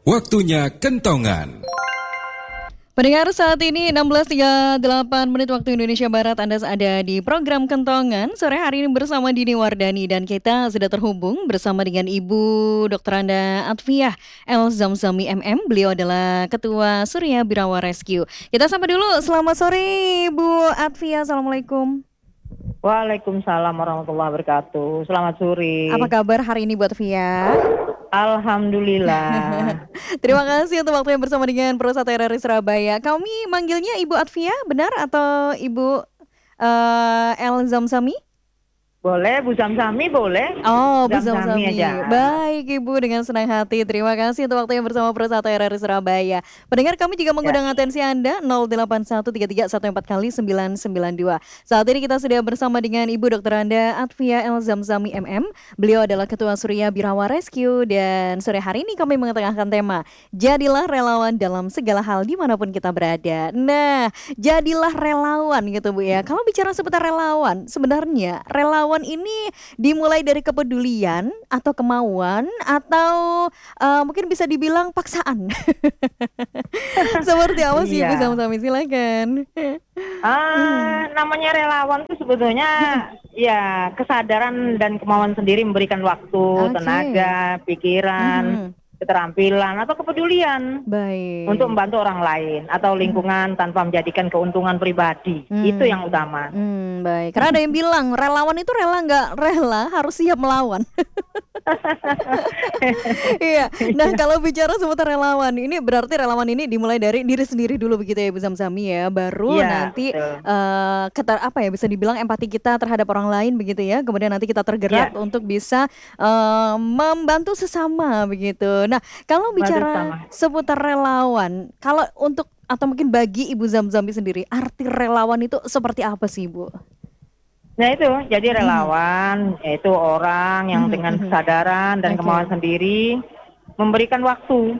Waktunya kentongan. Pendengar, saat ini 16.38 menit waktu Indonesia Barat. Anda ada di program Kentongan sore hari ini bersama Dini Wardani, dan kita sudah terhubung bersama dengan Ibu Dr. Anda Atfiah El Zamzami MM. Beliau adalah Ketua Surya Birawa Rescue. Kita sapa dulu. Selamat sore Ibu Atfiah. Assalamualaikum. Waalaikumsalam warahmatullahi wabarakatuh. Selamat sore. Apa kabar hari ini Bu Atfiah? Alhamdulillah. Terima kasih untuk waktunya bersama dengan Perusahaan RRI Surabaya. Kami manggilnya Ibu Atfiah, benar atau Ibu El Zamzami? Boleh, Bu Zamzami boleh. Oh, Bu Zamzami Zamzami. aja. Baik Ibu, dengan senang hati. Terima kasih untuk waktunya bersama Perusahaan RRI Surabaya. Pendengar, kami juga mengundang atensi Anda 081331 kali 992. Saat ini kita sudah bersama dengan Ibu Dr. Anda Atfiah El Zamzami MM. Beliau adalah Ketua Surya Birawa Rescue, dan sore hari ini kami mengetengahkan tema Jadilah Relawan dalam segala hal dimanapun kita berada. Nah, jadilah relawan gitu Bu ya. Kalau bicara seputar relawan, sebenarnya relawan ini dimulai dari kepedulian atau kemauan atau mungkin bisa dibilang paksaan. Seperti apa sih Ibu Zamzami? Silakan. Namanya relawan itu sebetulnya ya kesadaran dan kemauan sendiri memberikan waktu, tenaga, pikiran, keterampilan atau kepedulian untuk membantu orang lain atau lingkungan tanpa menjadikan keuntungan pribadi. Itu yang utama. Baik, karena ada yang bilang relawan itu rela nggak rela harus siap melawan. Iya. Nah, kalau bicara seputar relawan, ini berarti relawan ini dimulai dari diri sendiri dulu begitu ya Bu Zamzami ya, baru nanti bisa dibilang empati kita terhadap orang lain begitu ya. Kemudian nanti kita tergerak untuk bisa membantu sesama begitu. Nah, kalau bicara seputar relawan, kalau untuk atau mungkin bagi Ibu Zamzami sendiri, arti relawan itu seperti apa sih Bu? Nah itu, jadi relawan yaitu orang yang dengan kesadaran dan kemauan sendiri memberikan waktu,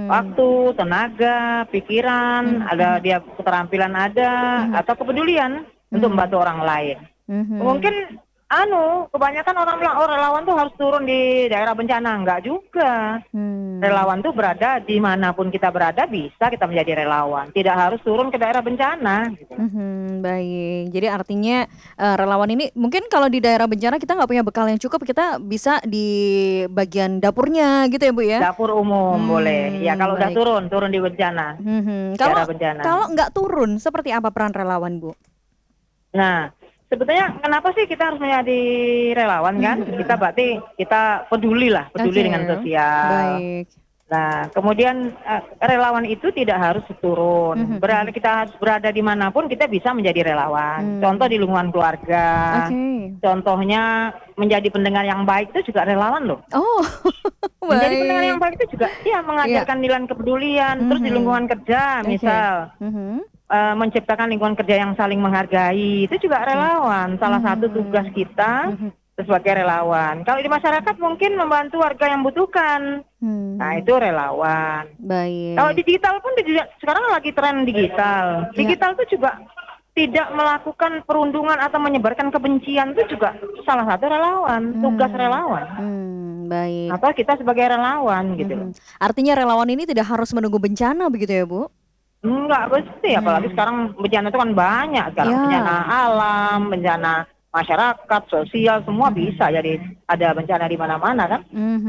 tenaga, pikiran, ada dia keterampilan atau kepedulian untuk membantu orang lain. Mungkin kebanyakan orang bilang relawan tuh harus turun di daerah bencana. Enggak juga. Relawan tuh berada dimanapun kita berada, bisa kita menjadi relawan. Tidak harus turun ke daerah bencana. Gitu. Baik, jadi artinya relawan ini mungkin kalau di daerah bencana kita nggak punya bekal yang cukup, kita bisa di bagian dapurnya gitu ya Bu ya? Dapur umum boleh. Ya kalau udah turun di bencana. Kalau nggak turun, seperti apa peran relawan Bu? Nah, sebetulnya kenapa sih kita harus menjadi relawan kan? Kita berarti kita peduli dengan sosial. Baik. Nah, kemudian relawan itu tidak harus turun. Berarti kita harus berada dimanapun kita bisa menjadi relawan. Contoh di lingkungan keluarga. Contohnya menjadi pendengar yang baik itu juga relawan loh. Oh, menjadi pendengar yang baik itu juga mengajarkan nilai kepedulian. Terus di lingkungan kerja misal. Menciptakan lingkungan kerja yang saling menghargai, itu juga relawan. Salah satu tugas kita sebagai relawan. Kalau di masyarakat mungkin membantu warga yang membutuhkan. Nah itu relawan. Baik. Kalau digital pun sekarang lagi tren digital. Digital itu juga tidak melakukan perundungan atau menyebarkan kebencian, itu juga salah satu relawan, tugas relawan. Baik. Atau kita sebagai relawan gitu. Artinya relawan ini tidak harus menunggu bencana begitu ya Bu? Enggak pasti, apalagi sekarang bencana itu kan banyak sekarang. Bencana alam, bencana masyarakat, sosial, semua bisa. Jadi ada bencana di mana-mana kan.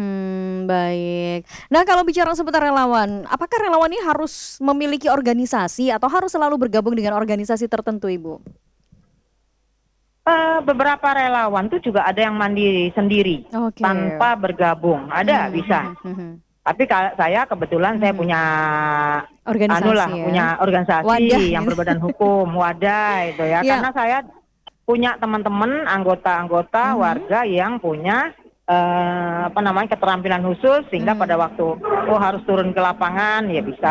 Baik. Nah, kalau bicara seputar relawan, apakah relawan ini harus memiliki organisasi atau harus selalu bergabung dengan organisasi tertentu Ibu? Beberapa relawan tuh juga ada yang mandiri sendiri tanpa bergabung. Ada bisa. Tapi saya kebetulan saya punya punya organisasi wadah, yang berbadan hukum, wadah itu ya. Karena saya punya teman-teman anggota-anggota warga yang punya keterampilan khusus, sehingga pada waktu harus turun ke lapangan ya bisa.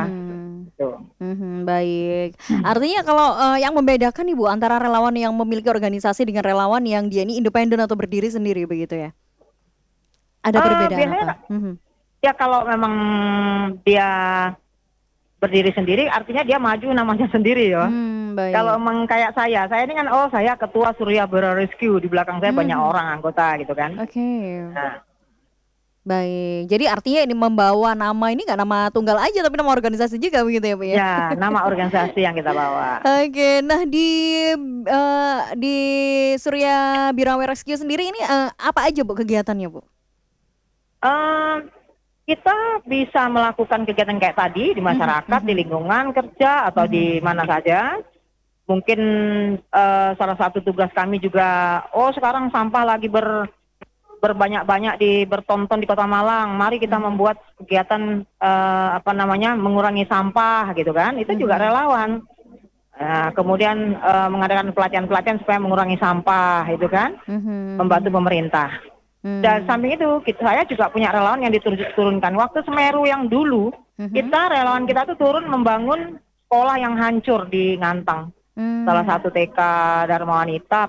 Baik. Artinya kalau yang membedakan Ibu antara relawan yang memiliki organisasi dengan relawan yang dia ini independen atau berdiri sendiri begitu ya? Ada perbedaan apa? Ya kalau memang dia berdiri sendiri, artinya dia maju namanya sendiri ya. Kalau memang kayak saya ini kan saya Ketua Surya Birawa Rescue, di belakang saya banyak orang anggota gitu kan. Oke. Nah, Baik, jadi artinya ini membawa nama ini nggak nama tunggal aja tapi nama organisasi juga begitu ya Bu ya? Ya, nama organisasi yang kita bawa. Oke, nah di Surya Birawa Rescue sendiri ini apa aja Bu kegiatannya Bu? Eh, kita bisa melakukan kegiatan kayak tadi di masyarakat, di lingkungan kerja atau di mana saja. Mungkin salah satu tugas kami juga, sekarang sampah lagi berbanyak-banyak bertonton di Kota Malang. Mari kita membuat kegiatan mengurangi sampah gitu kan. Itu juga relawan. Kemudian mengadakan pelatihan-pelatihan supaya mengurangi sampah itu kan, membantu pemerintah. Dan samping itu saya juga punya relawan yang diturunkan. Waktu Semeru yang dulu, relawan kita tuh turun membangun sekolah yang hancur di Ngantang. Salah satu TK Dharma Wanita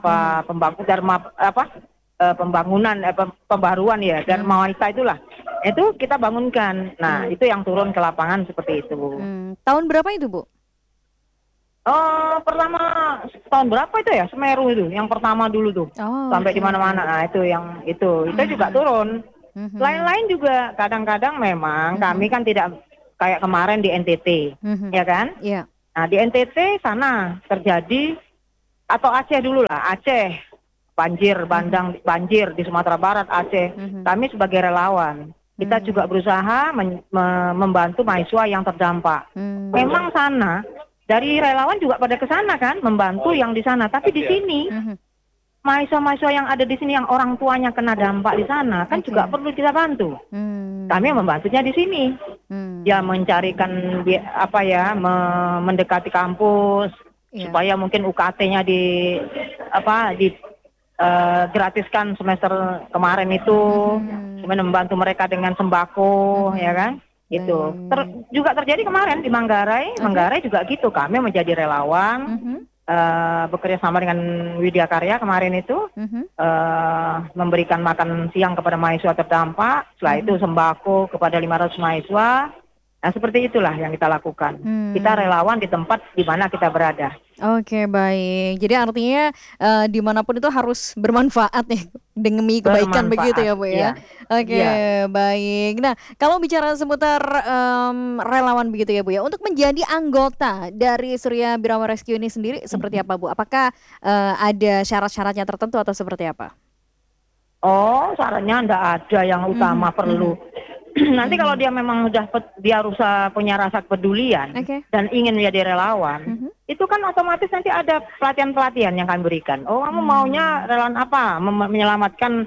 pembaruan ya Dharma Wanita itulah. Itu kita bangunkan. Nah, itu yang turun ke lapangan seperti itu. Tahun berapa itu, Bu? Pertama tahun berapa itu ya Semeru itu yang pertama dulu tuh sampai di mana-mana. Nah itu yang itu juga turun. Lain-lain juga kadang-kadang memang kami kan tidak kayak kemarin di NTT, ya kan? Iya. Nah di NTT sana terjadi atau Aceh dulu lah, Aceh banjir di Sumatera Barat, Aceh. Kami sebagai relawan kita juga berusaha membantu mahasiswa yang terdampak. Memang sana dari relawan juga pada ke sana kan membantu yang di sana, tapi di sini mahasiswa-mahasiswa yang ada di sini yang orang tuanya kena dampak di sana kan juga perlu kita bantu. Kami membantunya di sini. Ya mencarikan mendekati kampus supaya mungkin UKT-nya gratiskan semester kemarin itu, kemudian membantu mereka dengan sembako, ya kan? Itu juga terjadi kemarin di Manggarai juga gitu. Kami menjadi relawan, bekerja sama dengan Widya Karya kemarin itu, memberikan makan siang kepada mahasiswa terdampak. Setelah itu sembako kepada 500 mahasiswa. Nah seperti itulah yang kita lakukan. Kita relawan di tempat di mana kita berada. Oke, baik. Jadi artinya dimanapun itu harus bermanfaat ya demi kebaikan begitu ya Bu ya. Oke, baik. Nah kalau bicara seputar relawan begitu ya Bu ya, untuk menjadi anggota dari Surya Birawa Rescue ini sendiri seperti apa Bu? Apakah ada syarat-syaratnya tertentu atau seperti apa? Syaratnya enggak ada yang utama perlu. Nanti kalau dia memang dia punya rasa kepedulian dan ingin menjadi relawan, itu kan otomatis nanti ada pelatihan-pelatihan yang kami berikan. Kamu maunya relawan apa? Menyelamatkan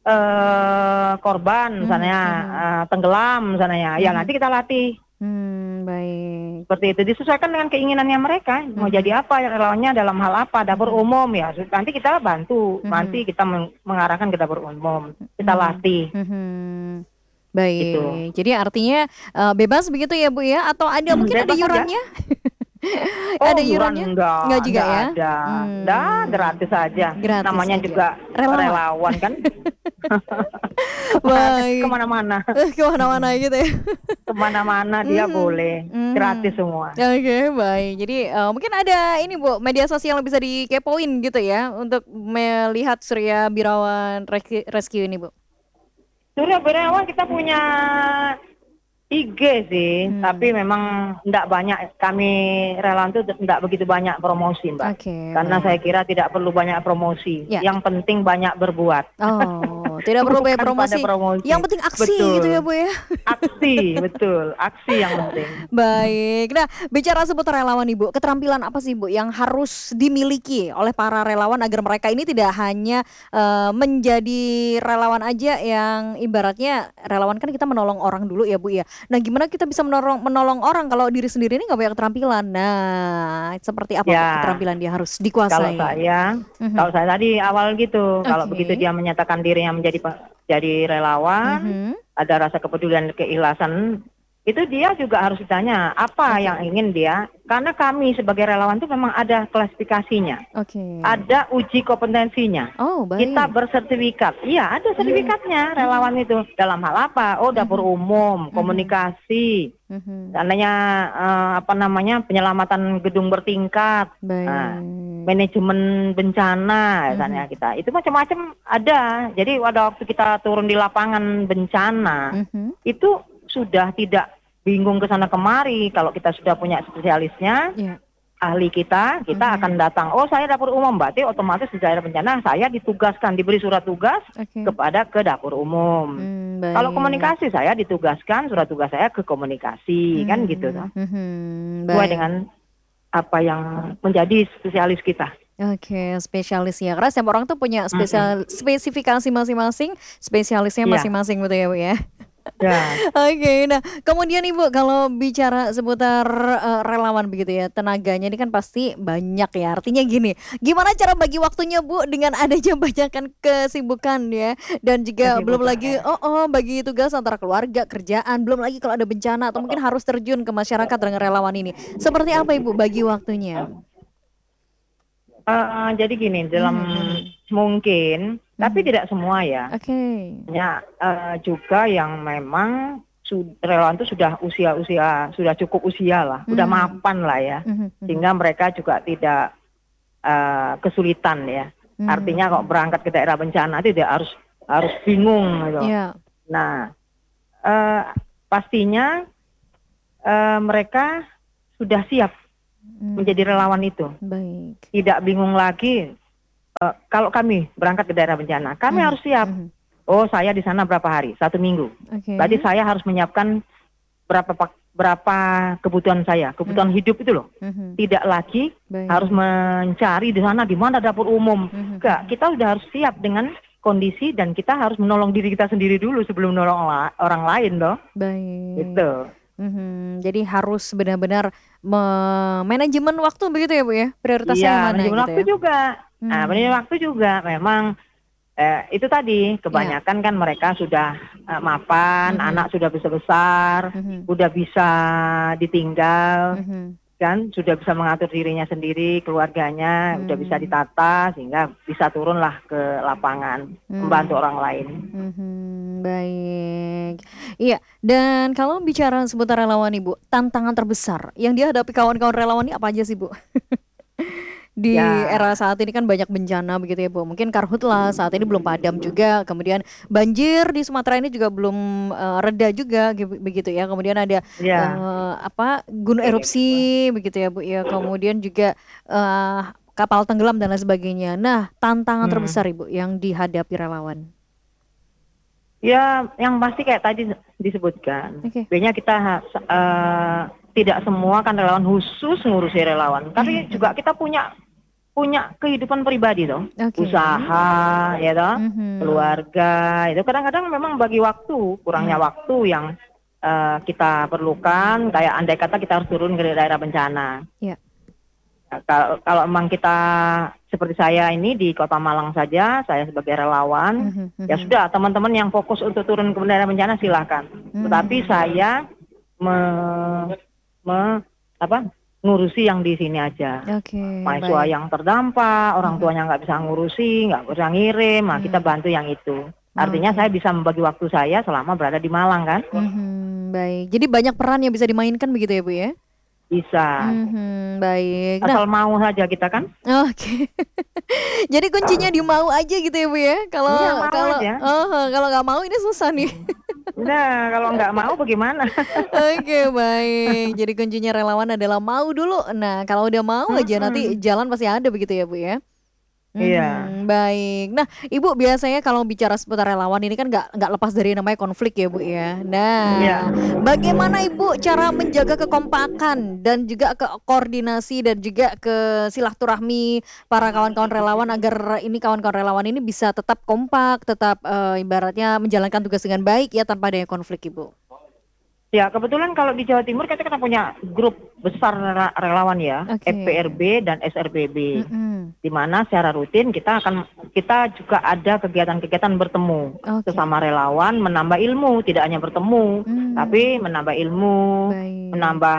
korban misalnya, tenggelam misalnya. Ya nanti kita latih. Baik. Seperti itu disesuaikan dengan keinginannya mereka. Mau jadi apa relawannya dalam hal apa? Dapur umum ya. Nanti kita bantu. Nanti kita mengarahkan ke dapur umum. Kita latih. Baik, gitu. Jadi artinya bebas begitu ya Bu ya? Atau ada mungkin ada yurannya? Ada yurannya? Enggak juga ya? Ada, gratis saja. Namanya aja. Juga relawan kan? Baik. Kemana-mana. Kemana-mana gitu ya? Kemana-mana dia boleh, gratis semua. Oke, baik. Jadi mungkin ada ini Bu, media sosial yang bisa dikepoin gitu ya untuk melihat Surya Birawa Rescue ini Bu. Surya Birawa kita punya IG sih, tapi memang tidak banyak, kami relawan itu tidak begitu banyak promosi Mbak. Karena saya kira tidak perlu banyak promosi, yang penting banyak berbuat. Tidak perlu banyak promosi, yang penting aksi gitu ya Bu ya. Aksi, betul, aksi yang penting. Baik, nah bicara seputar relawan Ibu, keterampilan apa sih Bu yang harus dimiliki oleh para relawan agar mereka ini tidak hanya menjadi relawan aja yang ibaratnya relawan kan kita menolong orang dulu ya Bu ya. Nah gimana kita bisa menolong orang kalau diri sendiri ini nggak banyak keterampilan? Nah seperti apa keterampilan dia harus dikuasai? Kalau saya tadi awal gitu, kalau begitu dia menyatakan dirinya jadi relawan, ada rasa kepedulian, keikhlasan, itu dia juga harus ditanya apa yang ingin dia, karena kami sebagai relawan itu memang ada klasifikasinya, ada uji kompetensinya, kita bersertifikat, ada sertifikatnya relawan itu dalam hal apa? Dapur umum, komunikasi, tandanya penyelamatan gedung bertingkat. manajemen bencana misalnya kita. Itu macam-macam ada. Jadi pada waktu kita turun di lapangan bencana, itu sudah tidak bingung ke sana kemari. Kalau kita sudah punya spesialisnya, ahli kita akan datang. Oh, saya dapur umum, berarti otomatis di daerah bencana saya ditugaskan, diberi surat tugas ke dapur umum. Kalau komunikasi saya ditugaskan, surat tugas saya ke komunikasi, kan gitu. Sesuai dengan apa yang menjadi spesialis kita. Oke, spesialis ya. Karena setiap orang tuh punya spesifikasi masing-masing, spesialisnya masing-masing betul ya Bu ya? Ya. Oke, nah kemudian Ibu kalau bicara seputar relawan begitu ya, tenaganya ini kan pasti banyak ya. Artinya gini, gimana cara bagi waktunya Bu dengan adanya banyakkan kesibukan ya, dan juga belum lagi bagi tugas antara keluarga, kerjaan, belum lagi kalau ada bencana atau mungkin harus terjun ke masyarakat dengan relawan ini. Seperti apa Ibu bagi waktunya? Jadi gini, dalam mungkin, tapi tidak semua ya. Ya, juga yang memang relawan itu sudah sudah cukup usia lah, sudah mapan lah ya, sehingga mereka juga tidak kesulitan ya. Artinya kalau berangkat ke daerah bencana itu tidak harus bingung gitu. Nah, pastinya mereka sudah siap menjadi relawan itu. Tidak bingung lagi. Kalau kami berangkat ke daerah bencana, kami harus siap. Oh, saya di sana berapa hari? 1 minggu. Berarti saya harus menyiapkan berapa kebutuhan saya, kebutuhan hidup itu loh. Tidak lagi harus mencari di sana di mana dapur umum. Enggak, kita sudah harus siap dengan kondisi dan kita harus menolong diri kita sendiri dulu sebelum menolong orang lain loh. Gitu. Jadi harus benar-benar manajemen waktu begitu ya Bu ya? Prioritasnya yang mana gitu waktu ya? juga. Nah, manajemen waktu juga memang itu tadi kebanyakan kan mereka sudah mapan, anak sudah besar, udah bisa ditinggal, kan sudah bisa mengatur dirinya sendiri, keluarganya udah bisa ditata sehingga bisa turunlah ke lapangan membantu orang lain. Baik. Iya, dan kalau bicara seputar relawan Ibu, tantangan terbesar yang dihadapi kawan-kawan relawan ini apa aja sih Bu? Di era saat ini kan banyak bencana begitu ya Bu. Mungkin karhutlah saat ini belum padam juga. Kemudian banjir di Sumatera ini juga belum reda juga begitu ya. Kemudian ada gunung erupsi begitu ya Bu ya. Kemudian juga kapal tenggelam dan lain sebagainya. Nah, tantangan terbesar Ibu yang dihadapi relawan. Ya, yang pasti kayak tadi disebutkan. Sebenarnya kita tidak semua kan relawan khusus ngurusi relawan, tapi juga kita punya kehidupan pribadi toh, usaha ya toh, keluarga itu kadang-kadang memang bagi waktu, kurangnya waktu yang kita perlukan. Kayak andai kata kita harus turun ke daerah bencana. Kalau memang kita seperti saya ini di Kota Malang saja, saya sebagai relawan, ya sudah teman-teman yang fokus untuk turun ke daerah bencana silakan. Tetapi saya ngurusi yang di sini aja. Mahasiswa yang terdampak, orang tuanya nggak bisa ngurusi, nggak bisa ngirim, nah kita bantu yang itu. Artinya saya bisa membagi waktu saya selama berada di Malang kan. Baik, jadi banyak peran yang bisa dimainkan begitu ya Bu ya? Bisa. Baik. Asal mau saja kita kan. Jadi kuncinya di mau aja gitu ya Bu ya? Kalau nggak mau ini susah nih. Nah, kalau nggak mau bagaimana? Baik. Jadi kuncinya relawan adalah mau dulu. Nah, kalau udah mau aja nanti jalan pasti ada begitu ya Bu ya? Baik. Nah, Ibu biasanya kalau bicara seputar relawan ini kan nggak lepas dari namanya konflik ya Bu ya. Nah, bagaimana Ibu cara menjaga kekompakan dan juga koordinasi dan juga ke silaturahmi para kawan-kawan relawan agar ini kawan-kawan relawan ini bisa tetap kompak, tetap ibaratnya menjalankan tugas dengan baik ya tanpa adanya konflik Ibu? Ya, kebetulan kalau di Jawa Timur kita punya grup besar relawan ya, FPRB dan SRBB, di mana secara rutin kita juga ada kegiatan-kegiatan bertemu sesama relawan, menambah ilmu, tidak hanya bertemu, tapi menambah ilmu, menambah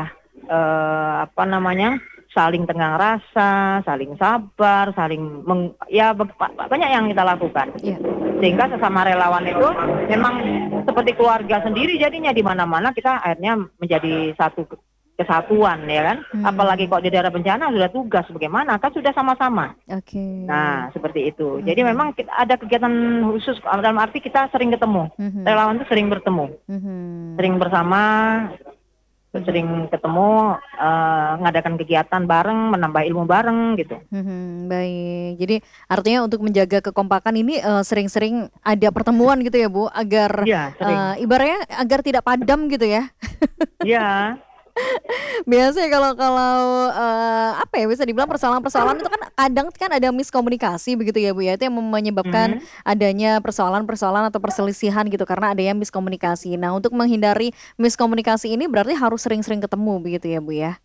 saling tenggang rasa, saling sabar, banyak yang kita lakukan. Sehingga sesama relawan itu memang seperti keluarga sendiri jadinya, di mana-mana kita akhirnya menjadi satu kesatuan ya kan. Apalagi kok di daerah bencana sudah tugas bagaimana kan sudah sama-sama. Oke. Nah seperti itu. Jadi memang ada kegiatan khusus dalam arti kita sering ketemu. Relawan itu sering bertemu, sering bersama, sering ketemu, ngadakan kegiatan bareng, menambah ilmu bareng gitu. Baik, jadi artinya untuk menjaga kekompakan ini sering-sering ada pertemuan gitu ya Bu, agar Iya sering. ibaratnya agar tidak padam gitu ya. Iya. Biasanya kalau apa ya, bisa dibilang persoalan-persoalan itu kan kadang kan ada miskomunikasi begitu ya Bu ya, itu yang menyebabkan adanya persoalan-persoalan atau perselisihan gitu karena ada yang miskomunikasi. Nah untuk menghindari miskomunikasi ini berarti harus sering-sering ketemu begitu ya Bu ya?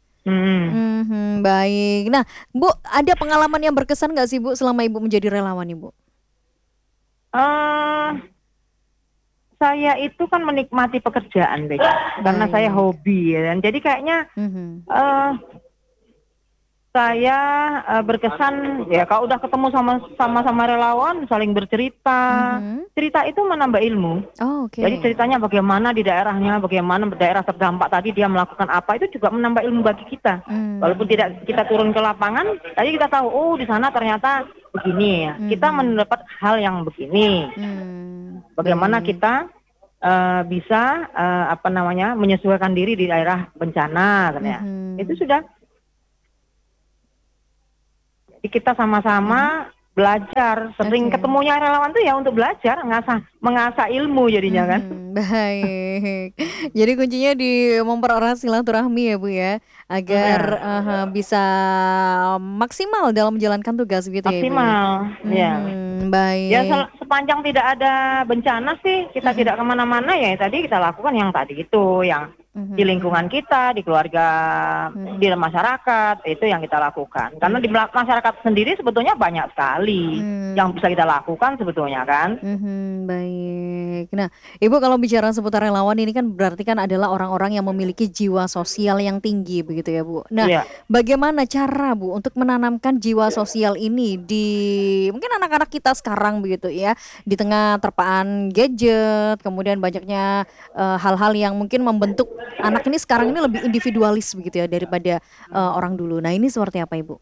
Baik. Nah Bu, ada pengalaman yang berkesan nggak sih Bu selama Ibu menjadi relawan Ibu? Saya itu kan menikmati pekerjaan, karena saya hobi ya. Dan jadi kayaknya saya berkesan ya kalau udah ketemu sama relawan, saling bercerita. Cerita itu menambah ilmu. Oh, oke. Jadi ceritanya bagaimana di daerahnya, bagaimana daerah terdampak tadi dia melakukan apa, itu juga menambah ilmu bagi kita. Walaupun tidak kita turun ke lapangan, tadi kita tahu oh di sana ternyata begini ya. Kita mendapat hal yang begini. Bagaimana kita bisa menyesuaikan diri di daerah bencana katanya. Itu sudah. Jadi kita sama-sama belajar, sering ketemunya relawan tuh ya untuk belajar, mengasah ilmu jadinya kan. Baik. Jadi kuncinya di mempererat silaturahmi ya Bu ya, agar bisa maksimal dalam menjalankan tugas gitu ya Ibu. Maksimal, ya. Baik. Ya sepanjang tidak ada bencana sih, kita tidak kemana-mana ya tadi kita lakukan yang tadi itu, yang di lingkungan kita, di keluarga, di masyarakat, itu yang kita lakukan. Karena di masyarakat sendiri sebetulnya banyak sekali yang bisa kita lakukan sebetulnya kan. Baik. Nah, Ibu kalau bicara seputar relawan ini kan berarti kan adalah orang-orang yang memiliki jiwa sosial yang tinggi begitu ya Bu. Nah, bagaimana cara Bu untuk menanamkan jiwa sosial ini di mungkin anak-anak kita sekarang begitu ya, di tengah terpaan gadget, kemudian banyaknya hal-hal yang mungkin membentuk anak ini sekarang ini lebih individualis begitu ya daripada orang dulu. Nah, ini seperti apa Ibu?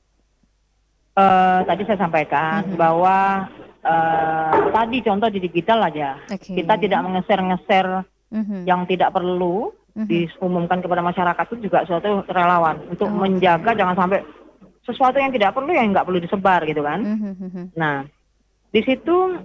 Tadi saya sampaikan bahwa tadi contoh di digital aja, kita tidak mengeser-ngeser yang tidak perlu diumumkan kepada masyarakat, itu juga suatu relawan untuk menjaga jangan sampai sesuatu yang tidak perlu yang nggak perlu disebar gitu kan. Nah di situ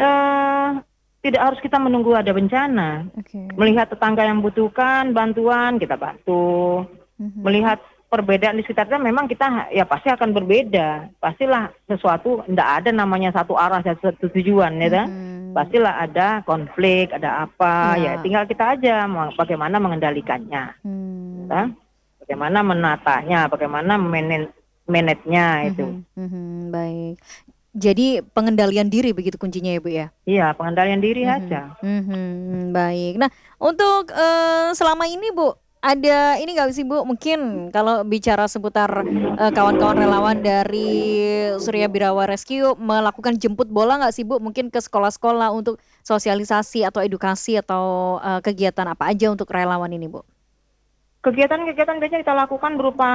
tidak harus kita menunggu ada bencana, melihat tetangga yang membutuhkan bantuan kita bantu, melihat perbedaan di sekitar kita memang kita ya pasti akan berbeda, pastilah sesuatu tidak ada namanya satu arah dan satu tujuan ya kan, pastilah ada konflik, ada apa ya tinggal kita aja bagaimana mengendalikannya, bagaimana menatanya, bagaimana manage-nya itu. Baik. Jadi pengendalian diri begitu kuncinya ya Bu ya? Iya, pengendalian diri aja. Baik. Nah untuk selama ini Bu, ada ini nggak sih Bu, mungkin kalau bicara seputar kawan-kawan relawan dari Surya Birawa Rescue melakukan jemput bola nggak sih Bu, mungkin ke sekolah-sekolah untuk sosialisasi atau edukasi atau kegiatan apa aja untuk relawan ini Bu? Kegiatan-kegiatan biasanya kita lakukan berupa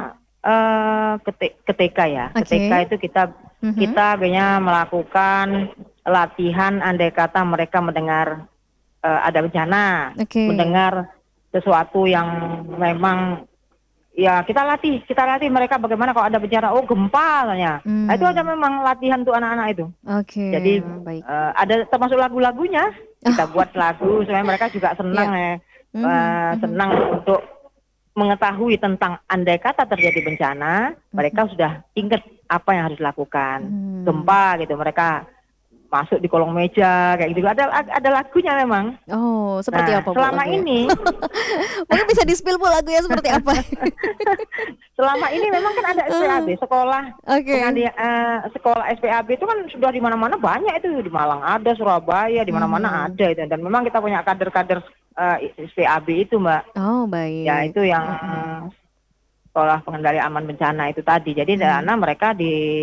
ke TK ya. Ke TK itu kita biasanya melakukan latihan andai kata mereka mendengar ada bencana, mendengar sesuatu yang memang ya kita latih mereka bagaimana kalau ada bencana, oh gempa katanya. Nah, itu ada memang latihan untuk anak-anak itu. Jadi ada termasuk lagu-lagunya, kita buat lagu supaya mereka juga senang senang untuk mengetahui tentang andai kata terjadi bencana, mereka sudah ingat apa yang harus dilakukan. Gempa gitu, mereka masuk di kolong meja kayak gitu. Ada lagunya memang. Oh, seperti apa Bu? Selama ini mungkin bisa di-spill Bu lagunya seperti apa? Selama ini memang kan ada SPAB, sekolah sekolah SPAB itu kan sudah di mana-mana banyak itu, di Malang ada, Surabaya, di mana-mana ada itu, dan memang kita punya kader-kader SPAB itu Mbak. Oh baik. Ya itu yang sekolah pengendali aman bencana itu tadi. Jadi dana mereka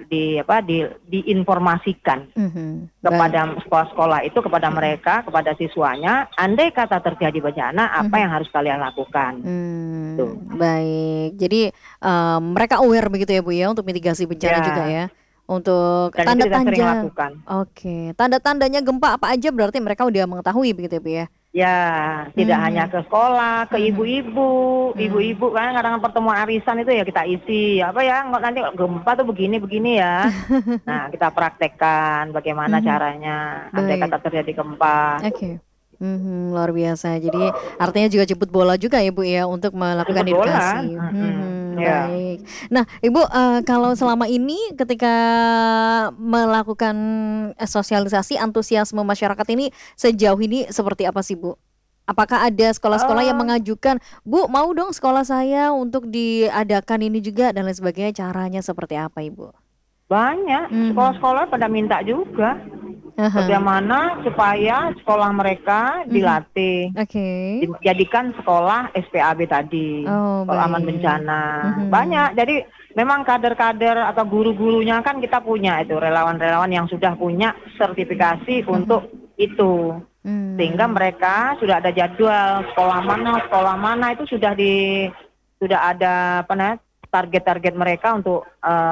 diinformasikan Baik. kepada sekolah-sekolah itu, kepada mereka, kepada siswanya, andai kata terjadi bencana apa yang harus kalian lakukan. Tuh. Baik. Jadi mereka aware begitu ya Bu ya untuk mitigasi bencana juga Ya, ya. Untuk dan itu kita sering tanda-tanda, lakukan. oke, tanda-tandanya gempa apa aja berarti mereka udah mengetahui begitu ya Bu ya. Ya, tidak hanya ke sekolah, ke ibu-ibu kan kadang pertemuan arisan itu ya kita isi apa ya, nanti gempa tuh begini ya. Nah, kita praktekkan bagaimana caranya andai Baik. kata terjadi gempa. Oke. Luar biasa. Jadi artinya juga jemput bola juga ya Bu ya untuk melakukan Jemput bola. edukasi. Ya. Baik. Nah Ibu, kalau selama ini ketika melakukan sosialisasi antusiasme masyarakat ini sejauh ini seperti apa sih Bu? Apakah ada sekolah-sekolah yang Eh, mengajukan, Bu mau dong sekolah saya untuk diadakan ini juga dan lain sebagainya, caranya seperti apa Ibu? Banyak sekolah-sekolah pada minta juga Aha. bagaimana supaya sekolah mereka dilatih, Oke. dijadikan sekolah SPAB tadi, Oh sekolah aman baik. bencana. Banyak, jadi memang kader-kader atau guru-gurunya kan kita punya itu relawan-relawan yang sudah punya sertifikasi untuk itu. Sehingga Hmm. mereka sudah ada jadwal sekolah mana itu sudah ada apa namanya, target-target mereka untuk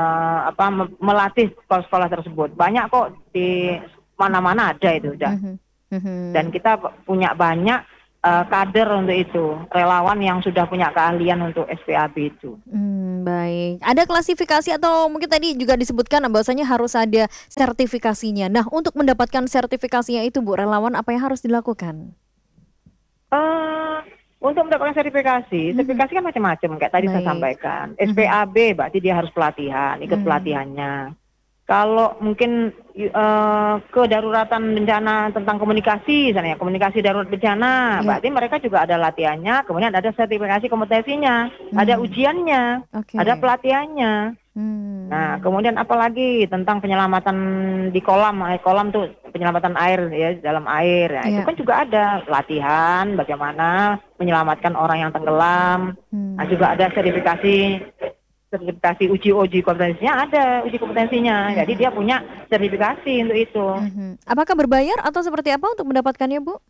melatih sekolah-sekolah tersebut. Banyak kok di mana-mana ada itu udah. Mhm. Mhm. Dan kita punya banyak kader untuk itu, relawan yang sudah punya keahlian untuk SPAB itu. Baik. Ada klasifikasi atau mungkin tadi juga disebutkan bahwasanya harus ada sertifikasinya. Nah, untuk mendapatkan sertifikasinya itu Bu, relawan apa yang harus dilakukan? eh untuk mendapatkan sertifikasi kan macam-macam kayak tadi saya Baik. sampaikan. SPAB berarti dia harus pelatihan, ikut pelatihannya. Kalau mungkin kedaruratan bencana tentang komunikasi, misalnya komunikasi darurat bencana, Ya. berarti mereka juga ada latihannya, kemudian ada sertifikasi kompetensinya, ada ujiannya, Oke. ada pelatihannya. Nah, kemudian apalagi tentang penyelamatan di kolam tuh penyelamatan air ya dalam air. Nah, itu Iya. kan juga ada latihan bagaimana menyelamatkan orang yang tenggelam. Nah, juga ada sertifikasi uji kompetensinya, ada uji kompetensinya. Jadi dia punya sertifikasi untuk itu. Apakah berbayar atau seperti apa untuk mendapatkannya Bu?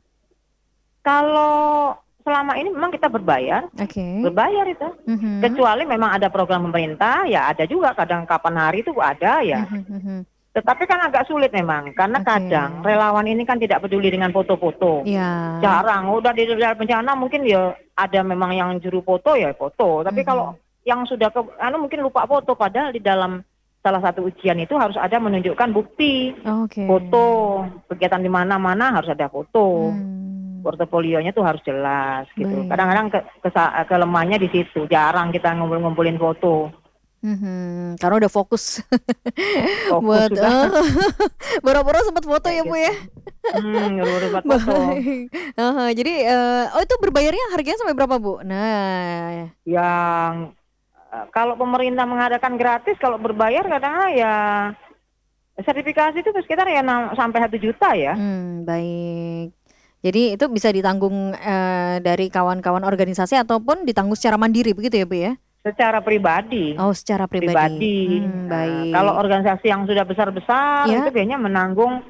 Kalau selama ini memang kita berbayar Oke. itu. Kecuali memang ada program pemerintah, ya ada juga kadang kapan hari itu ada ya. Tetapi kan agak sulit memang, karena Oke. kadang relawan ini kan tidak peduli dengan foto-foto. Ya. Jarang, udah di daerah bencana mungkin ya ada memang yang juru foto ya foto. Tapi kalau yang sudah mungkin lupa foto, padahal di dalam salah satu ujian itu harus ada menunjukkan bukti Oke. foto, kegiatan di mana-mana harus ada foto. Hmm. Portofolionya tuh harus jelas gitu. Baik. Kadang-kadang kelemahannya di situ, jarang kita ngumpulin foto. Karena udah fokus Fokus buat sudah. boro-boro sempat foto ya Kayak Bu gitu. ya. Baru buat foto. Baik. Jadi itu berbayarnya harganya sampai berapa Bu? Nah, Yang kalau pemerintah mengadakan gratis, kalau berbayar kadang ya sertifikasi itu sekitar ya sampai 1 juta ya. baik. Jadi itu bisa ditanggung dari kawan-kawan organisasi ataupun ditanggung secara mandiri begitu ya Bu ya? Secara pribadi. Oh, secara pribadi. Nah, Baik. kalau organisasi yang sudah besar-besar Ya. itu biasanya menanggung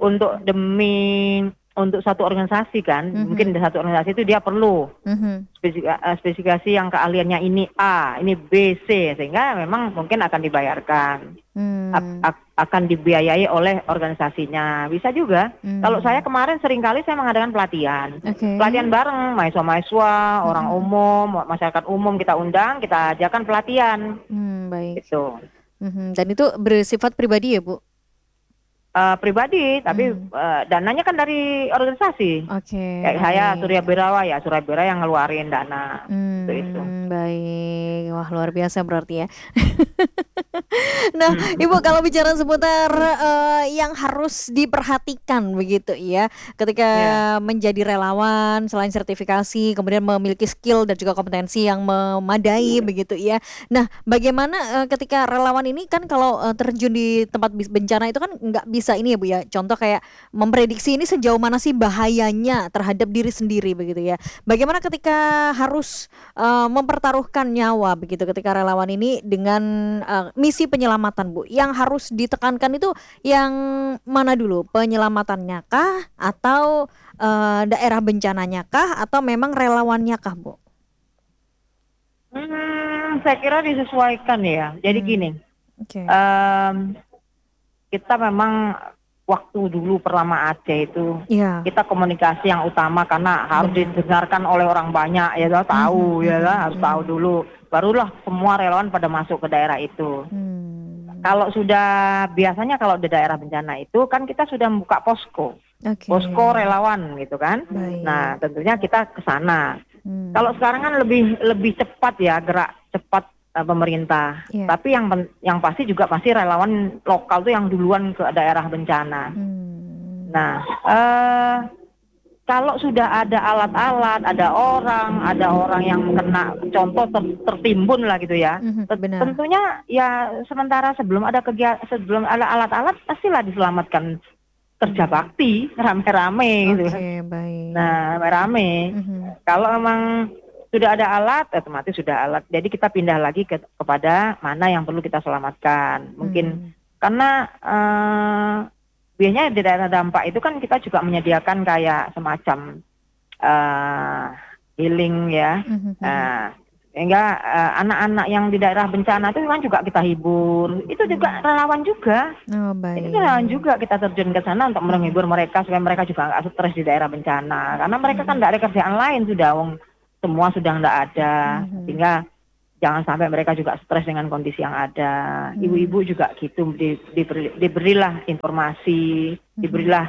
untuk satu organisasi kan. Mungkin di satu organisasi itu dia perlu spesifikasi yang keahliannya ini A, ini B, C, sehingga memang mungkin akan dibayarkan. Akan dibiayai oleh organisasinya. Bisa juga. Kalau saya kemarin seringkali saya mengadakan pelatihan. Oke. Pelatihan bareng mahasiswa-mahasiswa, orang umum, masyarakat umum kita undang, kita ajakan pelatihan. Baik. Gitu. Dan itu bersifat pribadi ya Bu? Pribadi, tapi dananya kan dari organisasi. Oke. Kayak saya baik. Surya Birawa ya, Surya Birawa yang ngeluarin dana. Itu. Baik. Wah, luar biasa berarti ya. Nah, Ibu kalau bicara seputar yang harus diperhatikan begitu ya, ketika menjadi relawan selain sertifikasi, kemudian memiliki skill dan juga kompetensi yang memadai begitu ya. Nah, bagaimana ketika relawan ini kan kalau terjun di tempat bencana itu kan nggak bisa bisa ini ya Bu ya, contoh kayak memprediksi ini sejauh mana sih bahayanya terhadap diri sendiri begitu ya. Bagaimana ketika harus mempertaruhkan nyawa begitu ketika relawan ini dengan misi penyelamatan Bu. Yang harus ditekankan itu yang mana dulu? Penyelamatannya kah atau daerah bencananya kah atau memang relawannya kah Bu? Saya kira disesuaikan ya. Jadi gini, Oke. kita memang waktu dulu pertama Aceh itu Iya. kita komunikasi yang utama karena harus didengarkan oleh orang banyak ya tahu ya lah, harus tahu dulu barulah semua relawan pada masuk ke daerah itu. Kalau sudah biasanya kalau di daerah bencana itu kan kita sudah membuka posko. Oke. Posko relawan gitu kan. Baik. Nah, tentunya kita ke sana. Kalau sekarang kan lebih cepat ya, gerak cepat pemerintah. Iya. Tapi yang pasti juga pasti relawan lokal tuh yang duluan ke daerah bencana. Nah, kalau sudah ada alat-alat, ada orang yang kena contoh tertimbun lah gitu ya. Benar. Tentunya ya sementara sebelum ada alat-alat pastilah diselamatkan, kerja bakti rame-rame gitu kan. Oke, baik. Nah, rame-rame. Kalau memang sudah ada alat, otomatis sudah alat. Jadi kita pindah lagi kepada mana yang perlu kita selamatkan. Mungkin karena biasanya di daerah dampak itu kan kita juga menyediakan kayak semacam healing ya. Sehingga anak-anak yang di daerah bencana itu kan juga kita hibur. Itu juga relawan juga. Oh, baik. Itu relawan juga kita terjun ke sana untuk menghibur mereka supaya mereka juga nggak stres di daerah bencana. Karena mereka kan nggak ada kerjaan lain sudah, semua sudah nggak ada. Sehingga jangan sampai mereka juga stres dengan kondisi yang ada. Ibu-ibu juga gitu diberilah informasi, diberilah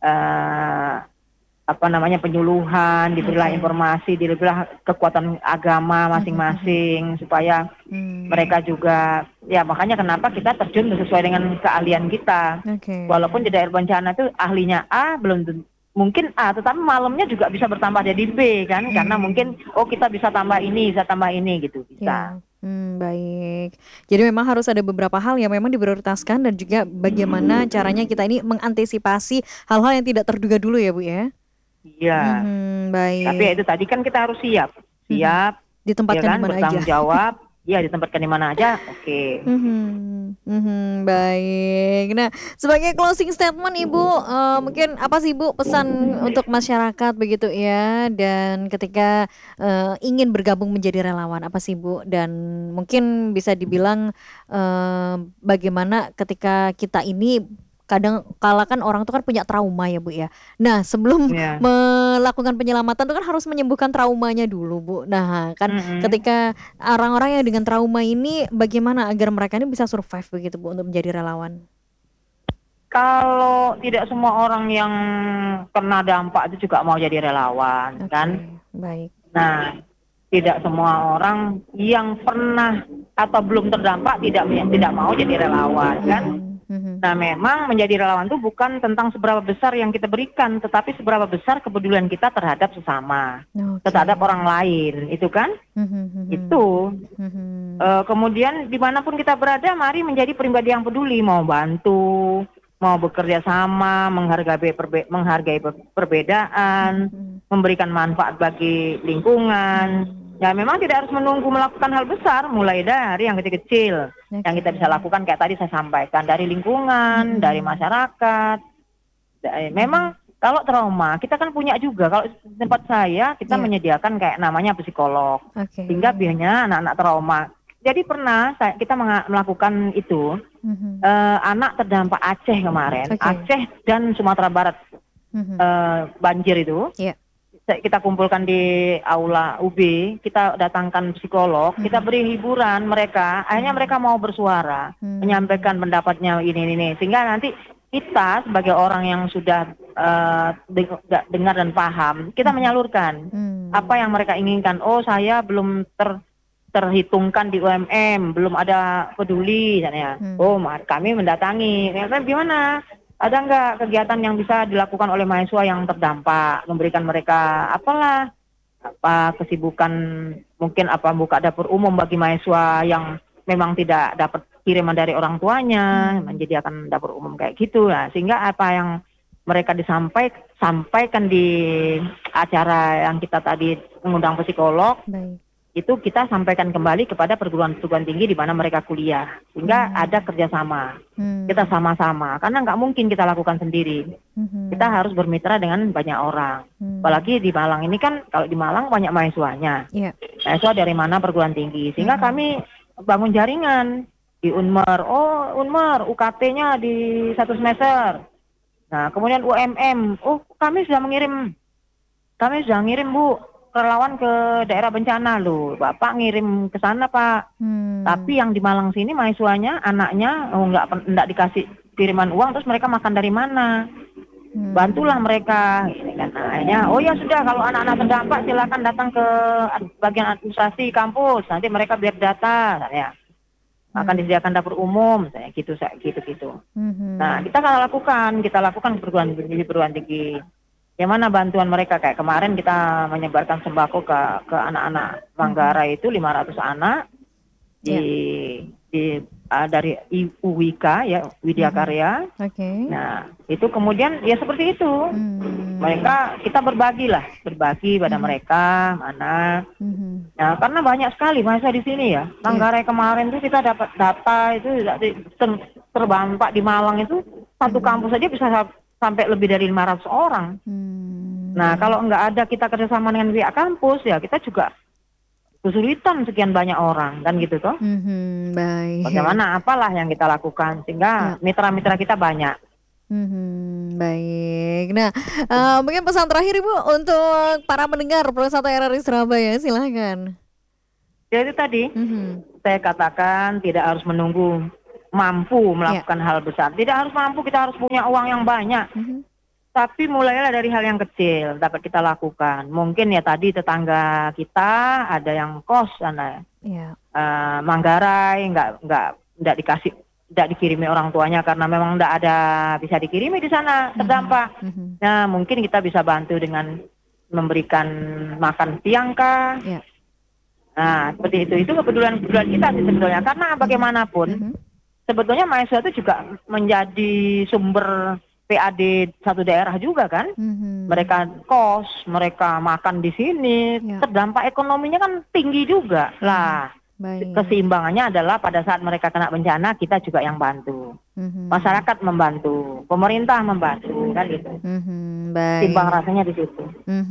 penyuluhan, diberilah informasi, diberilah kekuatan agama masing-masing supaya mereka juga ya, makanya kenapa kita terjun sesuai dengan keahlian kita. Walaupun di daerah bencana itu ahlinya A belum mungkin A, tetapi malamnya juga bisa bertambah jadi B kan, karena mungkin kita bisa tambah ini gitu bisa. Baik. Jadi memang harus ada beberapa hal yang memang diprioritaskan dan juga bagaimana caranya kita ini mengantisipasi hal-hal yang tidak terduga dulu ya Bu ya. Iya. Baik. Tapi ya itu tadi kan kita harus siap ditempatkan ya kan, di mana aja. bertanggung jawab. Ya ditempatkan di mana aja. Oke. Baik. Nah, sebagai closing statement Ibu, mungkin apa sih Bu pesan untuk masyarakat begitu ya, dan ketika ingin bergabung menjadi relawan apa sih Bu, dan mungkin bisa dibilang bagaimana ketika kita ini kadang kala kan orang tuh kan punya trauma ya Bu ya. Nah, sebelum melakukan penyelamatan tuh kan harus menyembuhkan traumanya dulu Bu. Nah, kan ketika orang-orang yang dengan trauma ini bagaimana agar mereka ini bisa survive begitu Bu untuk menjadi relawan? Kalau tidak semua orang yang kena dampak itu juga mau jadi relawan kan. Baik. Nah, tidak semua orang yang pernah atau belum terdampak tidak mau jadi relawan kan. Nah, memang menjadi relawan itu bukan tentang seberapa besar yang kita berikan, tetapi seberapa besar kepedulian kita terhadap sesama, terhadap orang lain, itu kan? Itu. Kemudian dimanapun kita berada, mari menjadi pribadi yang peduli, mau bantu, mau bekerja sama, menghargai perbedaan, memberikan manfaat bagi lingkungan. Ya memang tidak harus menunggu melakukan hal besar, mulai dari yang kecil-kecil yang kita bisa lakukan kayak tadi saya sampaikan, dari lingkungan, dari masyarakat. Memang kalau trauma kita kan punya juga. Kalau di tempat saya kita menyediakan kayak namanya psikolog, sehingga biasanya anak-anak trauma. Jadi pernah kita melakukan itu anak terdampak Aceh kemarin, Aceh dan Sumatera Barat banjir itu. Kita kumpulkan di aula UB, kita datangkan psikolog, kita beri hiburan mereka, akhirnya mereka mau bersuara, menyampaikan pendapatnya ini, sehingga nanti kita sebagai orang yang sudah dengar dan paham, kita menyalurkan apa yang mereka inginkan. Oh, saya belum terhitungkan di UMM, belum ada peduli, ya. Oh, kami mendatangi, gimana? Ada nggak kegiatan yang bisa dilakukan oleh mahasiswa yang terdampak, memberikan mereka kesibukan, mungkin buka dapur umum bagi mahasiswa yang memang tidak dapat kiriman dari orang tuanya, menyediakan dapur umum kayak gitu. Nah, sehingga apa yang mereka sampaikan di acara yang kita tadi mengundang psikolog, itu kita sampaikan kembali kepada perguruan-perguruan tinggi di mana mereka kuliah, sehingga ada kerjasama, kita sama-sama, karena nggak mungkin kita lakukan sendiri, kita harus bermitra dengan banyak orang, apalagi di Malang ini kan, kalau di Malang banyak mahasiswanya, mahasiswa dari mana perguruan tinggi, sehingga kami bangun jaringan di Unmer, Unmer UKT-nya di 1 semester, nah kemudian UMM, kami sudah ngirim Bu relawan ke daerah bencana loh, Bapak ngirim ke sana Pak. Tapi yang di Malang sini mahasiswanya, anaknya nggak dikasih kiriman uang, terus mereka makan dari mana? Bantulah mereka. Ini kan akhirnya, ya sudah, kalau anak-anak terdampak silakan datang ke bagian administrasi kampus, nanti mereka biar data, ya. Akan disediakan dapur umum, saya gitu. Nah, kita lakukan perguruan tinggi. Yang mana bantuan mereka, kayak kemarin kita menyebarkan sembako ke anak-anak Manggarai itu 500 anak dari UWK ya, Widya Karya. Nah, itu kemudian ya seperti itu. Kita berbagi pada mereka mana. Nah, karena banyak sekali mahasiswa di sini ya. Manggarai kemarin itu kita dapat data itu terdampak di Malang itu satu kampus saja bisa sampai lebih dari 500 orang. Nah, kalau nggak ada kita kerjasama dengan pihak kampus, ya kita juga kesulitan sekian banyak orang, kan gitu toh. Baik. Bagaimana, apalah yang kita lakukan, sehingga mitra-mitra kita banyak. Baik. Nah, mungkin pesan terakhir Ibu untuk para pendengar Perusahaan RRI Surabaya, silahkan. Jadi tadi, saya katakan tidak harus menunggu mampu melakukan hal besar. Tidak harus mampu, kita harus punya uang yang banyak. Tapi mulailah dari hal yang kecil dapat kita lakukan. Mungkin ya tadi tetangga kita ada yang kos sana, Manggarai nggak dikirimi orang tuanya karena memang nggak ada bisa dikirimi di sana terdampak. Nah, mungkin kita bisa bantu dengan memberikan makan siang kah. Nah, seperti itu. Itu kepedulian kita sih sebetulnya. Karena bagaimanapun sebetulnya mahasiswa itu juga menjadi sumber PAD satu daerah juga kan. Mereka kos, mereka makan di sini, terdampak ekonominya kan tinggi juga. Lah, keseimbangannya adalah pada saat mereka kena bencana, kita juga yang bantu. Masyarakat membantu, pemerintah membantu, kan gitu. Timbang rasanya di situ.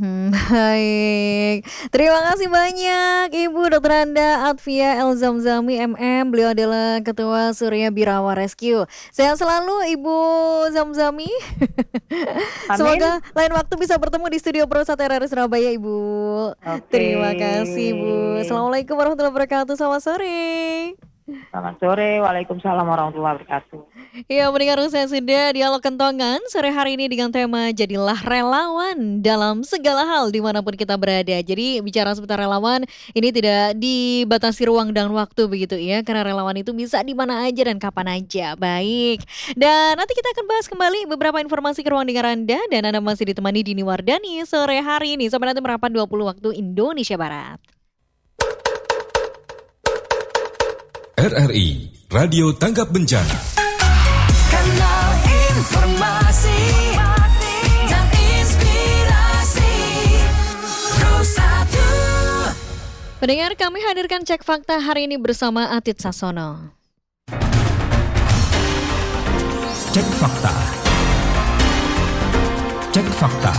Baik. Terima kasih banyak Ibu Dr. Anda Atfia El Zamzami MM. Beliau adalah Ketua Surya Birawa Rescue. Sehat selalu Ibu Zamzami. Semoga lain waktu bisa bertemu di studio Perusahaan RRI Surabaya Ibu. Terima kasih Bu. Assalamualaikum warahmatullahi wabarakatuh. Selamat sore. Selamat sore, waalaikumsalam warahmatullahi wabarakatuh. Ya, mendengar saya sudah dialog kentongan sore hari ini dengan tema jadilah relawan dalam segala hal dimanapun kita berada. Jadi bicara seputar relawan ini tidak dibatasi ruang dan waktu begitu ya, karena relawan itu bisa di mana aja dan kapan aja. Baik, dan nanti kita akan bahas kembali beberapa informasi ke ruang dengar Anda, dan Anda masih ditemani Dini Wardani sore hari ini sampai nanti merapat 20 waktu Indonesia Barat. RRI Radio Tanggap Bencana. Kanal informasi dan inspirasi. Terus satu. Pendengar, kami hadirkan cek fakta hari ini bersama Atit Sasono. Cek fakta. Cek fakta.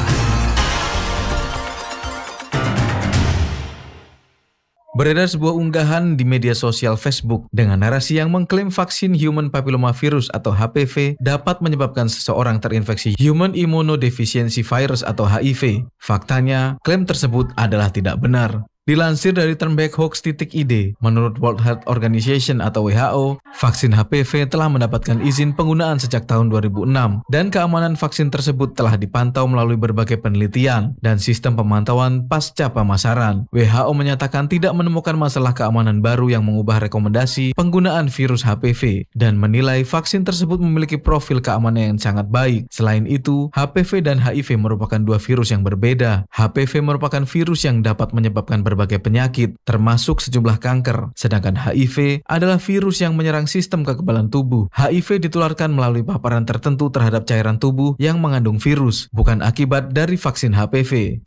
Beredar sebuah unggahan di media sosial Facebook dengan narasi yang mengklaim vaksin Human Papillomavirus atau HPV dapat menyebabkan seseorang terinfeksi Human Immunodeficiency Virus atau HIV. Faktanya, klaim tersebut adalah tidak benar. Dilansir dari turnbackhoax.id, menurut World Health Organization atau WHO, vaksin HPV telah mendapatkan izin penggunaan sejak tahun 2006 dan keamanan vaksin tersebut telah dipantau melalui berbagai penelitian dan sistem pemantauan pasca pemasaran. WHO menyatakan tidak menemukan masalah keamanan baru yang mengubah rekomendasi penggunaan virus HPV dan menilai vaksin tersebut memiliki profil keamanan yang sangat baik. Selain itu, HPV dan HIV merupakan dua virus yang berbeda. HPV merupakan virus yang dapat menyebabkan berbagai berbagai penyakit, termasuk sejumlah kanker. Sedangkan HIV adalah virus yang menyerang sistem kekebalan tubuh. HIV ditularkan melalui paparan tertentu terhadap cairan tubuh yang mengandung virus, bukan akibat dari vaksin HPV.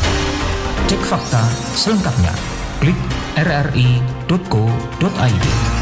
Cek fakta selengkapnya. Klik rri.co.id.